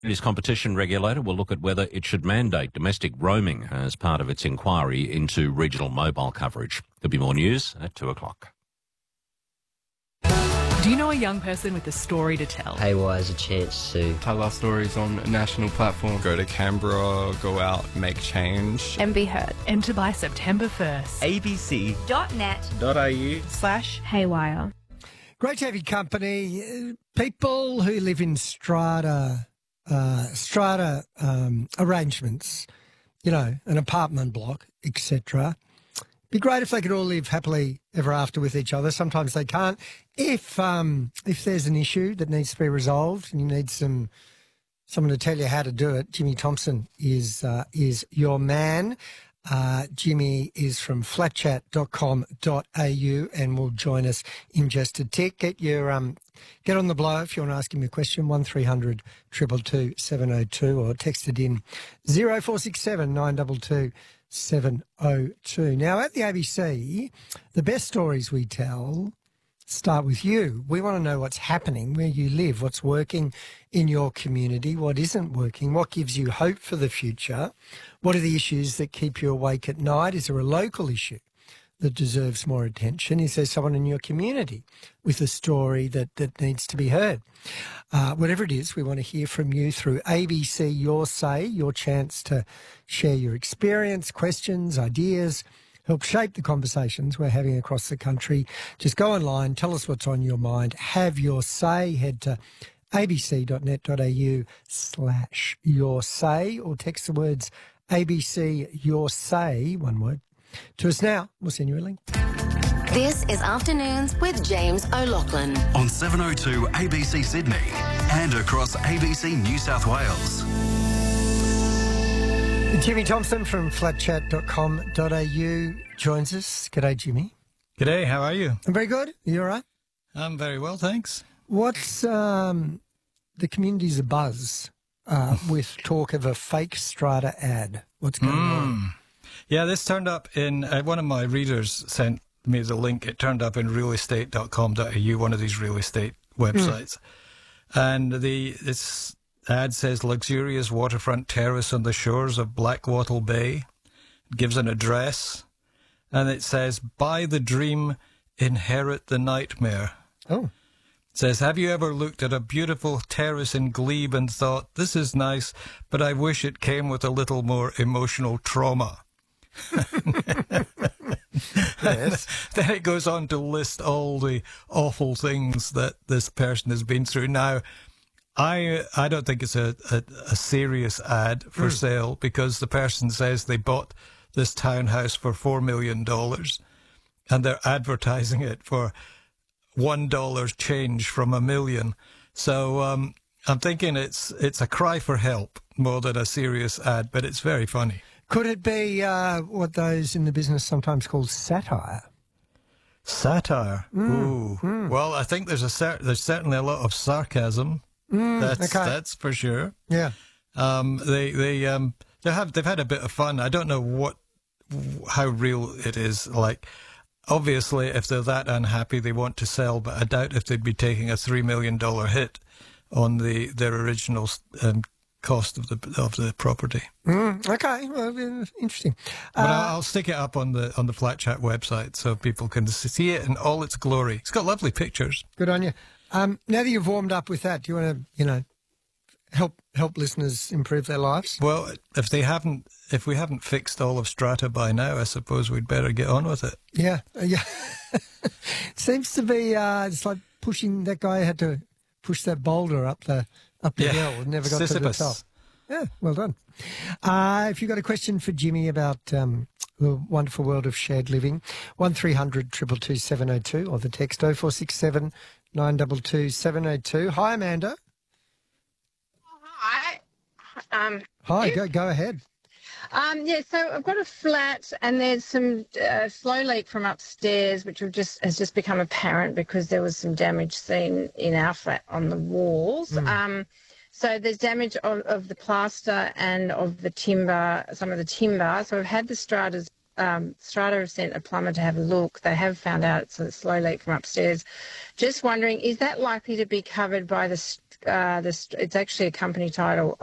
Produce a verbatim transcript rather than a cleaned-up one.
Its competition regulator will look at whether it should mandate domestic roaming as part of its inquiry into regional mobile coverage. There'll be more news at two o'clock. Do you know a young person with a story to tell? Haywire is a chance to tell our stories on a national platform. Go to Canberra, go out, make change. And be heard. Enter by September first. abc.net.au slash Haywire. Great to have your company. People who live in strata, uh, strata um, arrangements, you know, an apartment block, et cetera. Be great if they could all live happily ever after with each other. Sometimes they can't. If um, if there's an issue that needs to be resolved and you need some someone to tell you how to do it, Jimmy Thompson is uh, is your man. Uh, Jimmy is from flat chat dot com dot a u and will join us in just a tick. Get your um, get on the blow if you want to ask him a question. One three hundred two two two seven oh two or text it in zero four six seven nine two two. seven oh two. Now, at the A B C, the best stories we tell start with you. We want to know what's happening where you live, what's working in your community, what isn't working, what gives you hope for the future, what are the issues that keep you awake at night? Is there a local issue that deserves more attention? Is there someone in your community with a story that, that needs to be heard? Uh, whatever it is, we want to hear from you through A B C Your Say, your chance to share your experience, questions, ideas, help shape the conversations we're having across the country. Just go online, tell us what's on your mind, have your say, head to abc.net.au slash your say or text the words A B C Your Say, one word, to us now. We'll send you a link. This is Afternoons with James O'Loughlin on seven oh two A B C Sydney and across A B C New South Wales. Jimmy Thompson from flat chat dot com dot a u joins us. G'day, Jimmy. G'day, how are you? I'm very good. Are you all right? I'm very well, thanks. What's um, the community's abuzz uh, with talk of a fake strata ad? What's going mm. on? Yeah, this turned up in, uh, one of my readers sent me the link. It turned up in real estate dot com dot a u, one of these real estate websites. Mm. And the this ad says luxurious waterfront terrace on the shores of Blackwattle Bay. It gives an address. And it says, buy the dream, inherit the nightmare. Oh. It says, have you ever looked at a beautiful terrace in Glebe and thought, this is nice, but I wish it came with a little more emotional trauma? Yes. Then it goes on to list all the awful things that this person has been through. Now, I I don't think it's a, a, a serious ad for mm. sale, because the person says they bought this townhouse for four million dollars and they're advertising it for one dollar change from a million. So um, I'm thinking it's it's a cry for help more than a serious ad, but it's very funny. Could it be uh, what those in the business sometimes call satire? Satire? Mm. Ooh. Mm. Well, I think there's a cer- there's certainly a lot of sarcasm. Mm, that's okay. that's for sure. Yeah. Um, they they um they have they've had a bit of fun. I don't know what how real it is. Like, obviously, if they're that unhappy, they want to sell. But I doubt if they'd be taking a three million dollar hit on the their original um, cost of the of the property. Mm, okay, well, interesting. But Uh, I'll, I'll stick it up on the on the Flat Chat website so people can see it in all its glory. It's got lovely pictures. Good on you. Um, now that you've warmed up with that, do you want to, you know, help help listeners improve their lives? Well, if they haven't, if we haven't fixed all of Strata by now, I suppose we'd better get on with it. Yeah, uh, yeah. Seems to be. Uh, it's like pushing. That guy had to push that boulder up the up the Yeah. hill and never got Sisyphus. to the top. Yeah, well done. Uh, if you've got a question for Jimmy about um, the wonderful world of shared living, one three hundred two two two seven oh two or the text oh four six seven nine two two seven oh two. Hi, Amanda. Hi. Um, Hi, yeah. go go ahead. Um, yeah, so I've got a flat and there's some uh, slow leak from upstairs, which have just has just become apparent because there was some damage seen in our flat on the walls. Mm. Um, so there's damage of, of the plaster and of the timber, some of the timber. So I've had the Stratas, um, Strata have sent a plumber to have a look. They have found out it's a slow leak from upstairs. Just wondering, is that likely to be covered by the uh, this, it's actually a company title